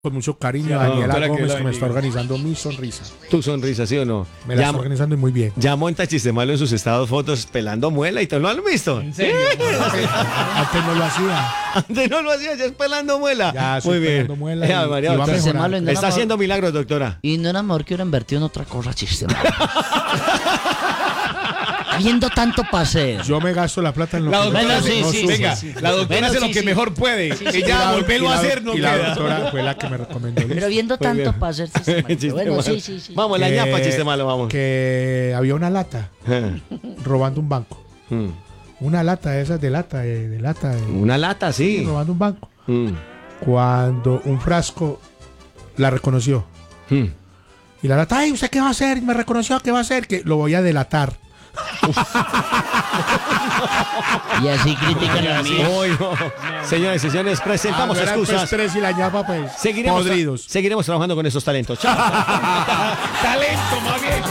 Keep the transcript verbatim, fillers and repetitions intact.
Con mucho cariño Sí, a Daniela no, Gómez, que que me está organizando mi sonrisa. Tu sonrisa, ¿sí o no? Me la Ya, está organizando y muy bien. ya monta chiste malo en sus estados fotos pelando muela y todo. ¿Lo han visto? ¿En serio? Antes no lo hacía. Antes no lo hacía, ya es pelando muela. Ya estoy Muy bien. pelando muela Eh, y- María, y va a doctora, mejorar. malo y no está era haciendo mejor- milagros, doctora. Y no era mejor que hubiera invertido en otra cosa, chiste. Habiendo tanto paseo. Yo me gasto la plata en lo La que doctora, Bueno, sí, sí, sí, sí, venga, sí, sí. la doctora Bueno, hace sí, lo que sí. mejor puede. Sí, y sí, ya la- volverlo y a la- hacer no y la queda. doctora fue la que me recomendó. Pero viendo Muy tanto bien. paseo, chiste malito. Chiste Bueno, malo. sí, sí, sí. Vamos, la Que- ñapa, chiste malo, vamos. Que había una lata robando un banco. Mm. Una lata de esas de lata, de, de lata. de- Una lata, sí. robando un banco. Mm. Cuando un frasco la reconoció. Mm. Y la lata, ay, ¿usted qué va a hacer? Me reconoció, ¿qué va a hacer? Que lo voy a delatar. Y así critican a mí. Uy, no. Señores y señores, presentamos Ah, no era el excusas. P tres y la ñapa, pues, Seguiremos, podridos. seguiremos trabajando con esos talentos. Chao. Talento, más bien.